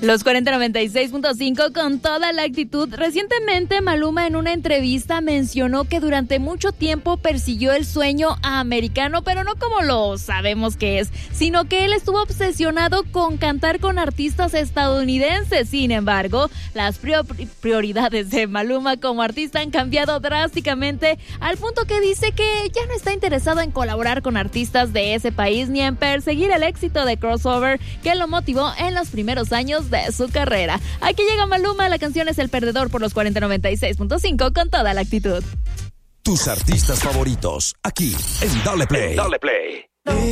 Los 4096.5 con toda la actitud. Recientemente Maluma en una entrevista mencionó que durante mucho tiempo persiguió el sueño americano, pero no como lo sabemos que es, sino que él estuvo obsesionado con cantar con artistas estadounidenses. Sin embargo, las prioridades de Maluma como artista han cambiado drásticamente al punto que dice que ya no está interesado en colaborar con artistas de ese país ni en perseguir el éxito de crossover que lo motivó en los primeros años de su carrera. Aquí llega Maluma, la canción es El Perdedor por los 4096.5 con toda la actitud. Tus artistas favoritos, aquí en Dale Play. Dale Play.